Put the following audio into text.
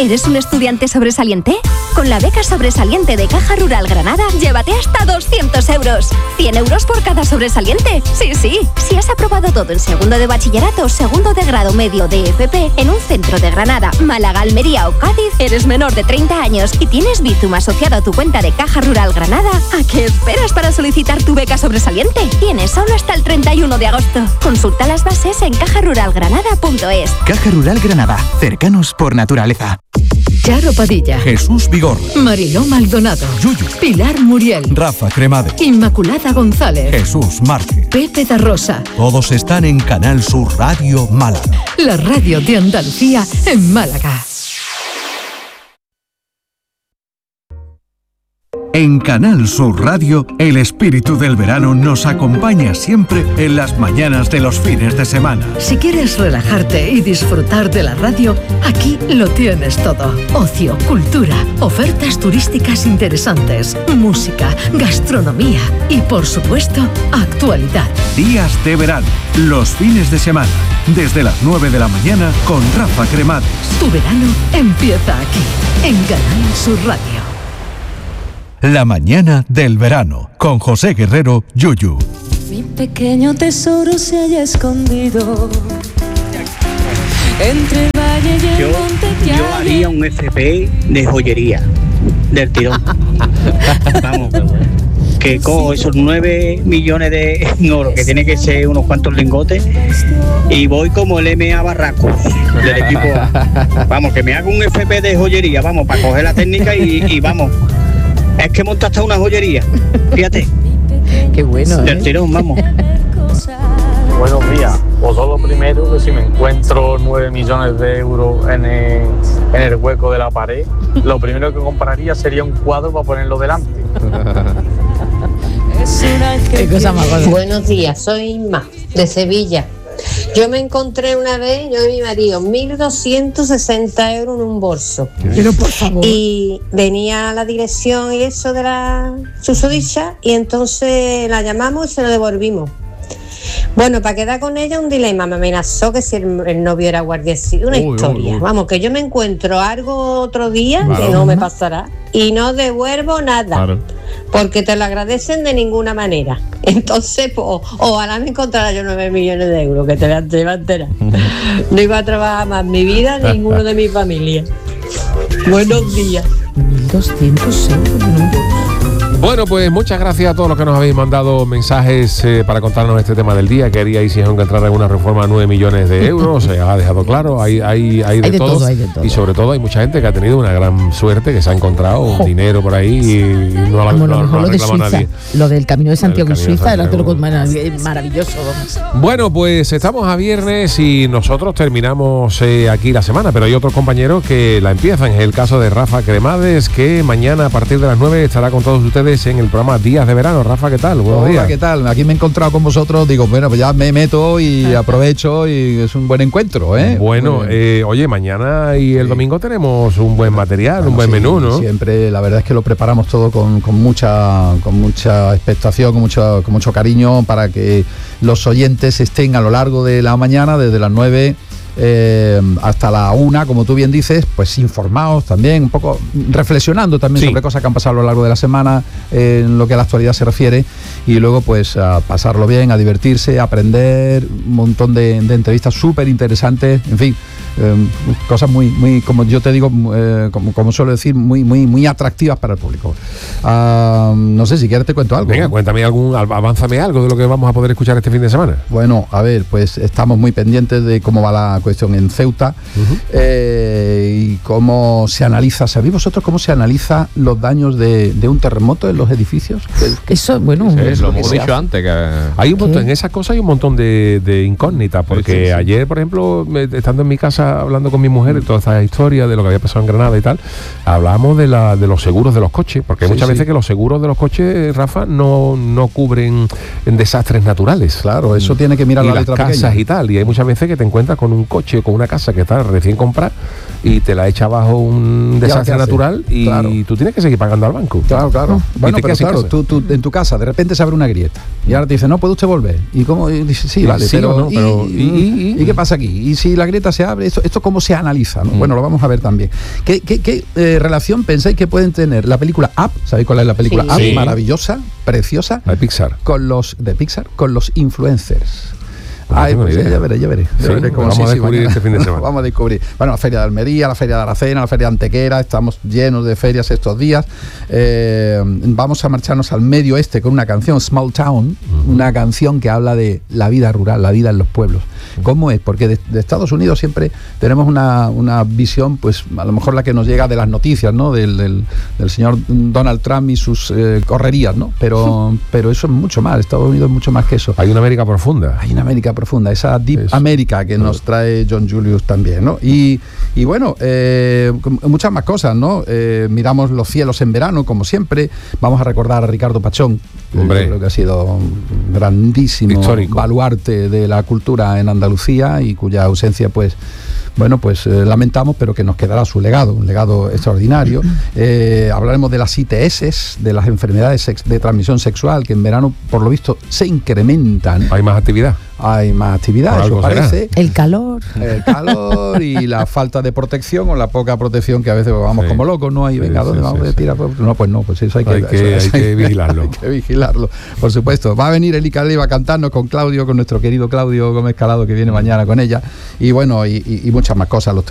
¿Eres un estudiante sobresaliente? Con la beca sobresaliente de Caja Rural Granada, llévate hasta 200 euros. 100 euros por cada sobresaliente. Sí, sí. Si has aprobado todo en segundo de bachillerato, segundo de grado medio de FP, en un centro de Granada, Málaga, Almería o Cádiz, eres menor de 30 años y tienes Bizum asociado a tu cuenta de Caja Rural Granada, ¿a qué esperas para solicitar tu beca sobresaliente? Tienes solo hasta el 31 de agosto. Consulta las bases en cajaruralgranada.es. Caja Rural Granada, cercanos por naturaleza. Charo Padilla, Jesús Vigor, Mariló Maldonado, Yuyu, Pilar Muriel, Rafa Cremades, Inmaculada González, Jesús Márquez, Pepe da Rosa. Todos están en Canal Sur Radio Málaga. La radio de Andalucía en Málaga. En Canal Sur Radio, el espíritu del verano nos acompaña siempre en las mañanas de los fines de semana. Si quieres relajarte y disfrutar de la radio, aquí lo tienes todo. Ocio, cultura, ofertas turísticas interesantes, música, gastronomía y, por supuesto, actualidad. Días de verano, los fines de semana, desde las 9 de la mañana con Rafa Cremades. Tu verano empieza aquí, en Canal Sur Radio. La mañana del verano, con José Guerrero, Yuyu. Mi pequeño tesoro se halla escondido entre el valle y el monte. Yo haría un FP de joyería, del tirón. Vamos, que cojo esos 9 millones en oro, que tiene que ser unos cuantos lingotes, y voy como el MA Barracos del equipo A. Vamos, que me hago un FP de joyería, vamos, para coger la técnica y vamos. Es que monta hasta una joyería, fíjate. Qué bueno, del tirón, vamos. Buenos días. Pues lo primero, que si me encuentro 9 millones de euros en el hueco de la pared, lo primero que compraría sería un cuadro para ponerlo delante. Qué cosa más gorda. Buenos días, soy Inma, de Sevilla. Yo me encontré una vez, yo y mi marido, 1.260 euros en un bolso. Pero por favor. Y venía la dirección y eso de la susodicha, y entonces la llamamos y se lo devolvimos. Bueno, para quedar con ella un dilema, me amenazó que si el novio era guardia civil, una historia. Vamos, que yo me encuentro algo otro día, claro, que no me pasará, y no devuelvo nada, claro, porque te lo agradecen de ninguna manera. Entonces, pues, ojalá me encontrara yo 9 millones de euros, que te la entera. No iba a trabajar más mi vida, ninguno de mi familia. Buenos días. 1.200 euros en un bolso. Bueno, pues muchas gracias a todos los que nos habéis mandado mensajes para contarnos este tema del día. Queríais encontrar alguna reforma a 9 millones de euros, se ha dejado claro, hay de todo. Y sobre todo hay mucha gente que ha tenido una gran suerte, que se ha encontrado dinero por ahí y no la reclama nadie. Lo del Camino de Santiago en Suiza era algo maravilloso. Bueno, pues estamos a viernes y nosotros terminamos aquí la semana, pero hay otros compañeros que la empiezan. Es el caso de Rafa Cremades, que mañana a partir de las 9 estará con todos ustedes en el programa Días de Verano. Rafa, ¿qué tal? Buenos días. ¿Qué tal? Aquí me he encontrado con vosotros, digo, bueno, pues ya me meto y aprovecho y es un buen encuentro, ¿eh? Bueno, oye, mañana y el domingo tenemos un buen material, un buen menú, ¿no? Siempre, la verdad es que lo preparamos todo con mucha expectación, con mucho cariño, para que los oyentes estén a lo largo de la mañana, desde las 9 hasta la 1, como tú bien dices, pues informados también, un poco reflexionando también sobre cosas que han pasado a lo largo de la semana en lo que a la actualidad se refiere, y luego pues a pasarlo bien, a divertirse, a aprender, un montón de entrevistas súper interesantes, en fin, cosas muy, como yo te digo, como suelo decir, muy atractivas para el público. No sé, si quieres te cuento algo. Venga, cuéntame avánzame algo de lo que vamos a poder escuchar este fin de semana. Bueno, a ver, pues estamos muy pendientes de cómo va la cuestión en Ceuta, y cómo se analiza. ¿Sabéis vosotros cómo se analiza los daños de un terremoto en los edificios? Eso, bueno, es lo hemos dicho antes, que hay un montón, en esas cosas hay un montón de incógnitas, porque ayer, por ejemplo, estando en mi casa hablando con mi mujer de toda esta historia de lo que había pasado en Granada y tal, hablábamos de los seguros de los coches, porque hay muchas veces que los seguros de los coches, Rafa, no cubren desastres naturales. Claro, eso tiene que mirar y la las letra casas pequeña. y tal, y hay muchas veces que te encuentras con un coche o con una casa que está recién comprada y te la echa bajo un desastre natural y tú tienes que seguir pagando al banco. Claro. Bueno, pero claro, tú en tu casa de repente se abre una grieta y ahora te dice, no, ¿puede usted volver? ¿Y cómo? Y dice, sí, vale, sí, pero ¿y qué pasa aquí? Y si la grieta se abre, esto cómo se analiza, ¿no? Bueno, lo vamos a ver también. ¿Qué relación pensáis que pueden tener la película Up? ¿Sabéis cuál es la película Up? Sí. Maravillosa, preciosa. De Pixar. Con los influencers. Pues no tengo ni idea. Ya veré. Sí, Cómo vamos a descubrir este fin de semana. Vamos a descubrir. Bueno, la Feria de Almería, la Feria de Aracena, la Feria de Antequera, estamos llenos de ferias estos días. Vamos a marcharnos al medio oeste con una canción, Small Town, una canción que habla de la vida rural, la vida en los pueblos. ¿Cómo es? Porque de Estados Unidos siempre tenemos una visión, pues a lo mejor la que nos llega de las noticias, ¿no? Del señor Donald Trump y sus correrías, ¿no? Pero eso es mucho más, Estados Unidos es mucho más que eso. Hay una América profunda. Hay una América profunda, esa Deep América que nos trae John Julius también, ¿no? Y bueno, muchas más cosas, ¿no? Miramos los cielos en verano, como siempre. Vamos a recordar a Ricardo Pachón, Hombre. creo que ha sido un grandísimo histórico, baluarte de la cultura en Andalucía y cuya ausencia, pues, bueno, pues lamentamos, pero que nos quedará su legado, un legado extraordinario. Hablaremos de las ITS, de las enfermedades de transmisión sexual, que en verano, por lo visto, se incrementan. Hay más actividad. Hay más actividad, eso parece. El calor Y la falta de protección o la poca protección que a veces vamos como locos, ¿no? Ahí, venga, ¿dónde vamos a tirar? No, pues eso hay que vigilarlo. Hay que vigilarlo, por supuesto. Va a venir Elika Leiva a cantarnos con Claudio, con nuestro querido Claudio Gómez Calado, que viene mañana con ella. Y bueno, y muchas más cosas, los